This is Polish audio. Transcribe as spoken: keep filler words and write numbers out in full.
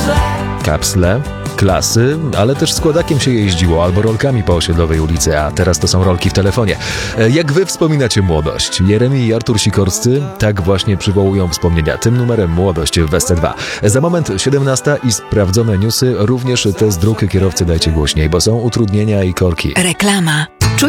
Kapsle, klasy, ale też składakiem się jeździło albo rolkami po osiedlowej ulicy, a teraz to są rolki w telefonie. Jak wy wspominacie młodość? Jeremi i Artur Sikorscy tak właśnie przywołują wspomnienia tym numerem Młodość w S C dwa. Za moment siedemnasta i sprawdzone newsy, również test dróg kierowcy dajcie głośniej, bo są utrudnienia i korki. Reklama.